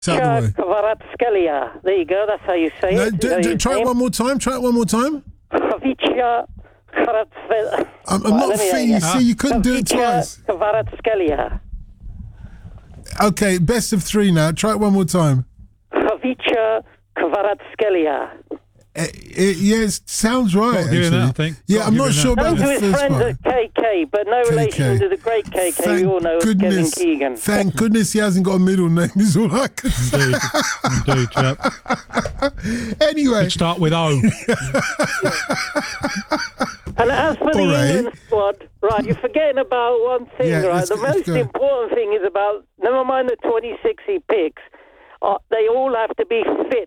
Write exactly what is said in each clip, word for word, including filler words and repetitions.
Kvaratskhelia. There you go. That's how you say no, it. Do, do, try it one more time. Try it one more time. Khvicha Kvaratskhelia. I'm, I'm not fit. You see, you couldn't do it twice. Kvaratskhelia. Okay, best of three now. Try it one more time. Khvicha Kvaratskhelia. Uh, it, yes, sounds right. Actually. That, I think. Yeah, I'm not sure about Those the are his first friends one. at K K, but no K K. relation to the great K K. Thank we all know goodness, Kevin Keegan. Thank goodness he hasn't got a middle name. Is all I can say. Indeed, indeed, yep. Anyway, Let's start with O. And as for the right. England squad, right, you're forgetting about one thing, Yeah, right? let's The go- let's most go. important thing is about, never mind the twenty-six he picks, uh, they all have to be fit.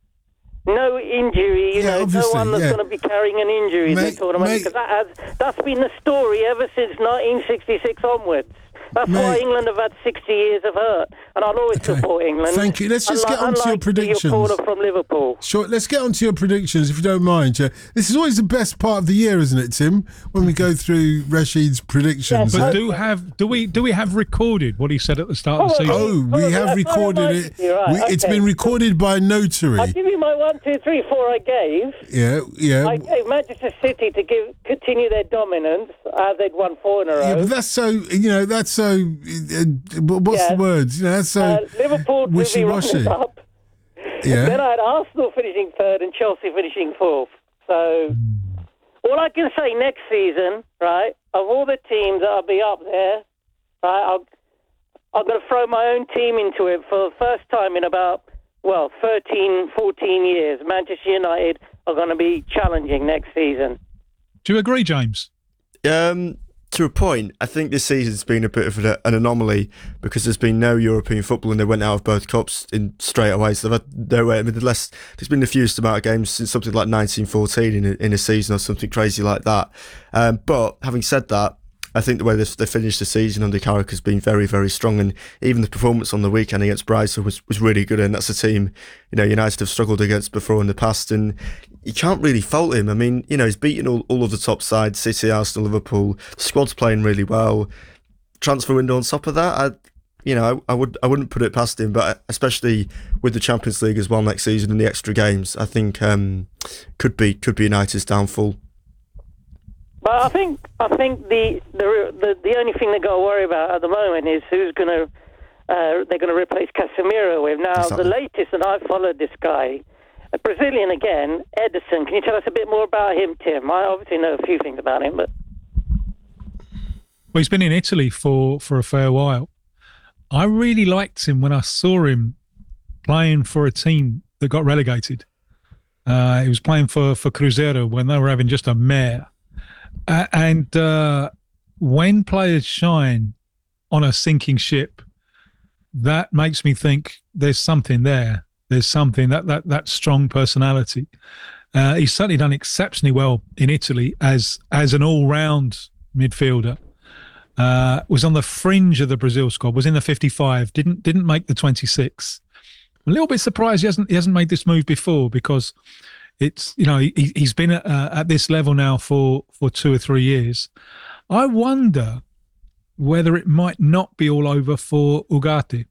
No injury, you Yeah, know, no obviously, one that's yeah. going to be carrying an injury in the Mate, tournament. mate- Because that has, that's been the story ever since nineteen sixty-six onwards. That's why Mate. England have had sixty years of hurt. And I'll always Okay. support England. Thank you. Let's just unlike, get on to your unlike predictions. Your caller from Liverpool. Sure, let's get on to your predictions, if you don't mind. Yeah. This is always the best part of the year, isn't it, Tim? When we go through Rashid's predictions. But eh? do have do we do we have recorded what he said at the start of the Oh, season? Oh, we Oh, have I recorded might- it. you're right, We, It's okay. been recorded by a notary. I'll give you my one, two, three, four I gave. Yeah, yeah. I gave Manchester City to give continue their dominance as they'd won four in a row. Yeah, but that's so, you know, that's so, uh, what's Yeah. the words? You know, that's so uh, Liverpool to be wishy-washy. runners up. Yeah. Then I had Arsenal finishing third and Chelsea finishing fourth. So all I can say next season, right, of all the teams that'll be up there, right, I'll, I'm going to throw my own team into it for the first time in about, well, thirteen, fourteen years. Manchester United are going to be challenging next season. Do you agree, James? Um, to a point, I think this season's been a bit of an, an anomaly because there's been no European football and they went out of both cups in straight away. So they've had no way. I mean, the less, there's been the fewest amount of games since something like nineteen fourteen in a, in a season or something crazy like that. Um, but having said that, I think the way they they finished the season under Carrick has been very, very strong, and even the performance on the weekend against Brighton was, was really good. And that's a team, you know, United have struggled against before in the past, and you can't really fault him. I mean, you know, he's beaten all, all of the top sides: City, Arsenal, Liverpool. The squad's playing really well. Transfer window on top of that, I, you know, I, I would I wouldn't put it past him. But especially with the Champions League as well next season and the extra games, I think um, could be could be United's downfall. But I think I think the the the, the only thing they've got to worry about at the moment is who's going to uh, they're going to replace Casemiro with. Now, Exactly. the latest, and I've followed this guy, a Brazilian again, Edison. Can you tell us a bit more about him, Tim? I obviously know a few things about him, but Well, he's been in Italy for, for a fair while. I really liked him when I saw him playing for a team that got relegated. Uh, he was playing for, for Cruzeiro when they were having just a mare. Uh, and uh, when players shine on a sinking ship, that makes me think there's something there. There's something, that that that strong personality. Uh, he's certainly done exceptionally well in Italy as as an all-round midfielder. Uh, was on the fringe of the Brazil squad, was in the fifty-five, didn't didn't make the twenty-six. I'm a little bit surprised he hasn't he hasn't made this move before, because it's, you know, he, he's been at, uh, at this level now for, for two or three years. I wonder whether it might not be all over for Ugarte,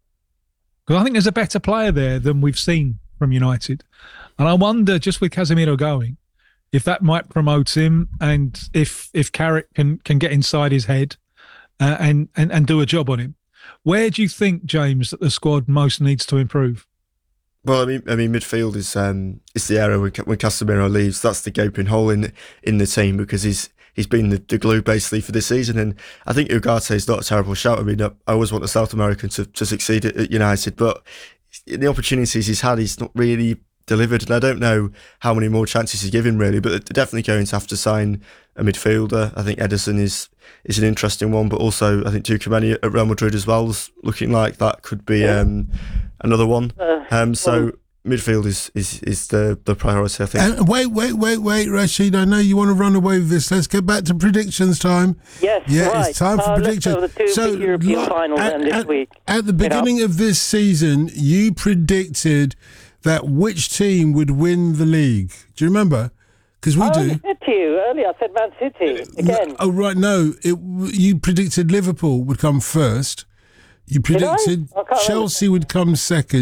because I think there's a better player there than we've seen from United. And I wonder, just with Casemiro going, if that might promote him, and if if Carrick can can get inside his head uh, and, and, and do a job on him. Where do you think, James, that the squad most needs to improve? Well, I mean, I mean, midfield is um, is the area when, when Casemiro leaves. That's the gaping hole in in the team, because he's he's been the, the glue basically for this season. And I think Ugarte is not a terrible shout. I mean, I, I always want a South American to, to succeed at, at United, but in the opportunities he's had, he's not really delivered. And I don't know how many more chances he's given, really, but they're definitely going to have to sign a midfielder. I think Edison is is an interesting one, but also I think Tuchemeni at Real Madrid as well is looking like that could be um, another one. Um, so midfield is, is, is the, the priority, I think. And wait, wait, wait, wait, Rashid. I know you want to run away with this. Let's get back to predictions time. yes, Yeah, right. it's time for uh, predictions. Let's have the two So, big European lo- finals at, then this at, week. At the beginning of this season, you predicted that which team would win the league. Do you remember? Because we I do. already said to you earlier, I said Man City again. Oh, right, no. It, you predicted Liverpool would come first. You I? predicted I can't Chelsea would come second.